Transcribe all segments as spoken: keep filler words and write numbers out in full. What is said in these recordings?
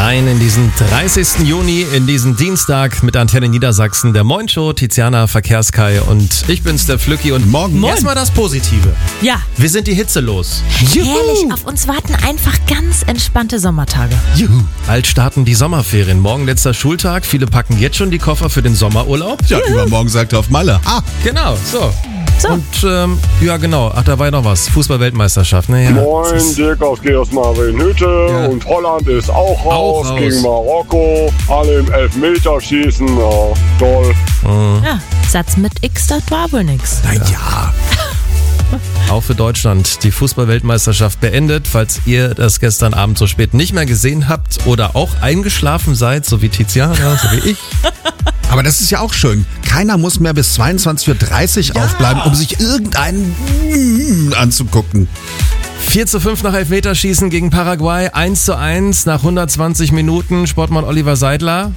rein in diesen dreißigsten Juni, in diesen Dienstag mit Antenne Niedersachsen, der Moin-Show, Tiziana, Verkehrskai und ich bin's, der Flücki. Und morgen erstmal das Positive. Ja. Wir sind die Hitze los. Juhu. Herrlich, auf uns warten einfach ganz entspannte Sommertage. Juhu. Bald starten die Sommerferien. Morgen letzter Schultag. Viele packen jetzt schon die Koffer für den Sommerurlaub. Ja, Juhu. Übermorgen sagt er auf Malle. Ah, genau, so. So. Und ähm, ja genau, ach da war ja noch was, Fußball-Weltmeisterschaft. Ne? Ja, Moin, Dirk aus Geosmarvin-Hütte Ja. und Holland ist auch raus, Auch raus. gegen Marokko, alle im Elfmeterschießen, ja, toll. Ja, Satz mit X, das war wohl nix. Na ja. Auch für Deutschland die Fußball-Weltmeisterschaft beendet. Falls ihr das gestern Abend so spät nicht mehr gesehen habt oder auch eingeschlafen seid, so wie Tiziana, so wie ich. Aber das ist ja auch schön. Keiner muss mehr bis zweiundzwanzig Uhr dreißig aufbleiben, um sich irgendeinen anzugucken. vier zu fünf nach Elfmeterschießen gegen Paraguay, eins zu eins nach hundertzwanzig Minuten. Sportmann Oliver Seidler.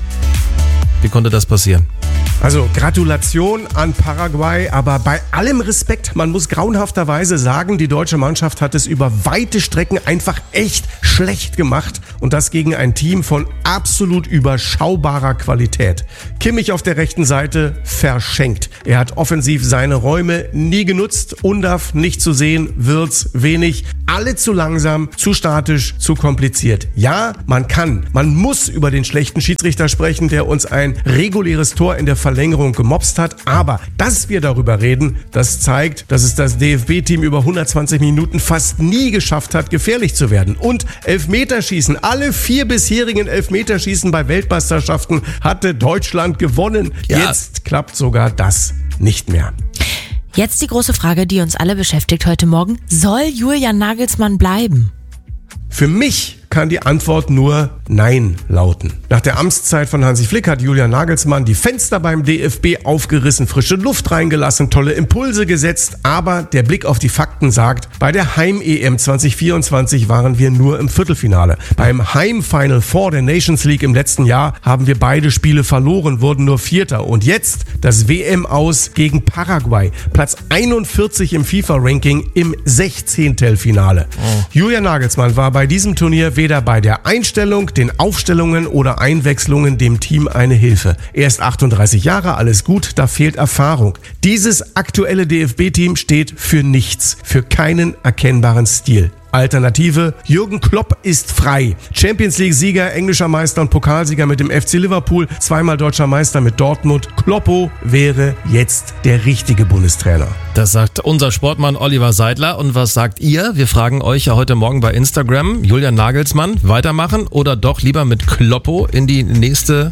Wie konnte das passieren? Also Gratulation an Paraguay, aber bei allem Respekt, man muss grauenhafterweise sagen, die deutsche Mannschaft hat es über weite Strecken einfach echt schlecht gemacht und das gegen ein Team von absolut überschaubarer Qualität. Kimmich auf der rechten Seite verschenkt. Er hat offensiv seine Räume nie genutzt, Undav nicht zu sehen, Wirtz wenig, alle zu langsam, zu statisch, zu kompliziert. Ja, man kann, man muss über den schlechten Schiedsrichter sprechen, der uns ein reguläres Tor in der Verlängerung gemopst hat, aber dass wir darüber reden, das zeigt, dass es das D F B-Team über hundertzwanzig Minuten fast nie geschafft hat, gefährlich zu werden. Und Elfmeterschießen, alle vier bisherigen Elfmeterschießen bei Weltmeisterschaften hatte Deutschland gewonnen. Ja. Jetzt klappt sogar das nicht mehr. Jetzt die große Frage, die uns alle beschäftigt heute Morgen. Soll Julian Nagelsmann bleiben? Für mich kann die Antwort nur Nein lauten. Nach der Amtszeit von Hansi Flick hat Julian Nagelsmann die Fenster beim D F B aufgerissen, frische Luft reingelassen, tolle Impulse gesetzt, aber der Blick auf die Fakten sagt, bei der Heim-E M zwanzig vierundzwanzig waren wir nur im Viertelfinale. Beim Heim-Final Four der Nations League im letzten Jahr haben wir beide Spiele verloren, wurden nur Vierter. Und jetzt das W M-Aus gegen Paraguay, Platz einundvierzig im FIFA-Ranking im Sechzehntelfinale. Oh. Julian Nagelsmann war bei diesem Turnier weder bei der Einstellung, den Aufstellungen oder Einwechslungen dem Team eine Hilfe. Er ist achtunddreißig Jahre, alles gut, da fehlt Erfahrung. Dieses aktuelle D F B-Team steht für nichts, für keinen erkennbaren Stil. Alternative, Jürgen Klopp ist frei. Champions League-Sieger, englischer Meister und Pokalsieger mit dem F C Liverpool, zweimal deutscher Meister mit Dortmund. Kloppo wäre jetzt der richtige Bundestrainer. Das sagt unser Sportmann Oliver Seidler. Und was sagt ihr? Wir fragen euch ja heute Morgen bei Instagram. Julian Nagelsmann weitermachen oder doch lieber mit Kloppo in die nächste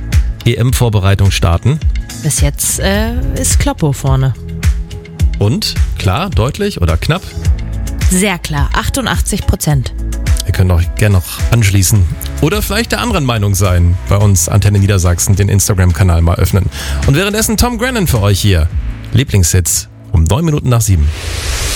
E M-Vorbereitung starten? Bis jetzt äh, ist Kloppo vorne. Und? Klar, deutlich oder knapp? Sehr klar, achtundachtzig Prozent. Ihr könnt auch gerne noch anschließen oder vielleicht der anderen Meinung sein. Bei uns Antenne Niedersachsen den Instagram-Kanal mal öffnen. Und währenddessen Tom Grennan für euch hier. Lieblingshits um neun Minuten nach sieben.